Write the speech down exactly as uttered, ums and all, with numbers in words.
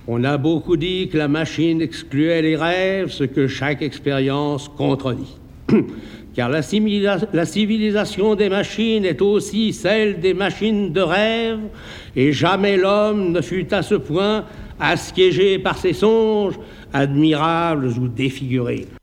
On a beaucoup dit que la machine excluait les rêves, ce que chaque expérience contredit. Car la, la civilisation des machines est aussi celle des machines de rêve, et jamais l'homme ne fut à ce point assiégé par ses songes, admirables ou défigurés.